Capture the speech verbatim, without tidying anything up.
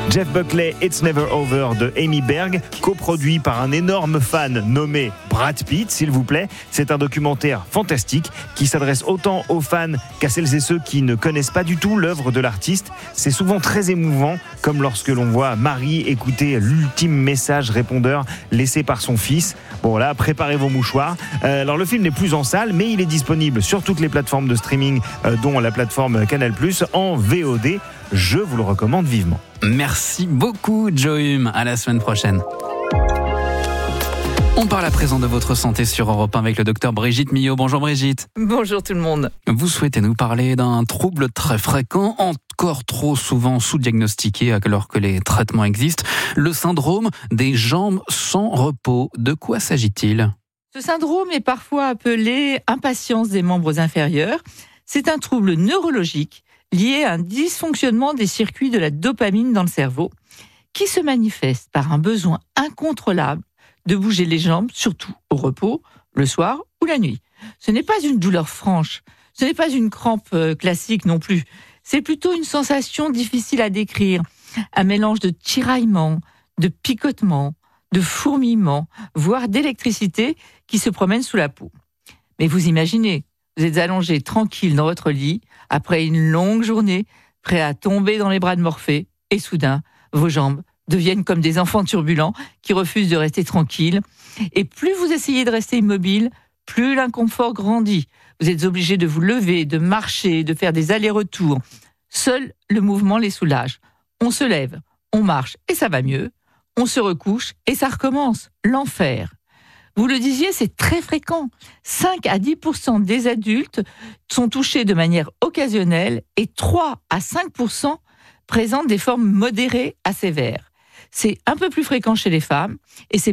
Jeff Buckley, It's Never Over de Amy Berg, coproduit par un énorme fan nommé Brad Pitt, s'il vous plaît. C'est un documentaire fantastique qui s'adresse autant aux fans qu'à celles et ceux qui ne connaissent pas du tout l'œuvre de l'artiste. C'est souvent très émouvant, comme lorsque l'on voit Marie écouter l'ultime message répondeur laissé par son fils. Bon là, préparez vos mouchoirs. Euh, alors le film n'est plus en salle, mais il est disponible sur toutes les plateformes de streaming, euh, dont la plateforme Canal plus, en V O D. Je vous le recommande vivement. Merci beaucoup, Joe Hume. À la semaine prochaine. On parle à présent de votre santé sur Europe un avec le docteur Brigitte Millot. Bonjour Brigitte. Bonjour tout le monde. Vous souhaitez nous parler d'un trouble très fréquent, encore trop souvent sous-diagnostiqué alors que les traitements existent, le syndrome des jambes sans repos. De quoi s'agit-il ? Ce syndrome est parfois appelé impatience des membres inférieurs. C'est un trouble neurologique lié à un dysfonctionnement des circuits de la dopamine dans le cerveau qui se manifeste par un besoin incontrôlable de bouger les jambes, surtout au repos, le soir ou la nuit. Ce n'est pas une douleur franche, ce n'est pas une crampe euh, classique non plus. C'est plutôt une sensation difficile à décrire, un mélange de tiraillement, de picotement, de fourmillement, voire d'électricité qui se promène sous la peau. Mais vous imaginez, vous êtes allongé tranquille dans votre lit, après une longue journée, prêt à tomber dans les bras de Morphée, et soudain, vos jambes deviennent comme des enfants turbulents qui refusent de rester tranquilles. Et plus vous essayez de rester immobile, plus l'inconfort grandit. Vous êtes obligé de vous lever, de marcher, de faire des allers-retours. Seul le mouvement les soulage. On se lève, on marche et ça va mieux. On se recouche et ça recommence. L'enfer. Vous le disiez, c'est très fréquent. cinq à dix pour cent des adultes sont touchés de manière occasionnelle et trois à cinq pour cent présentent des formes modérées à sévères. C'est un peu plus fréquent chez les femmes et c'est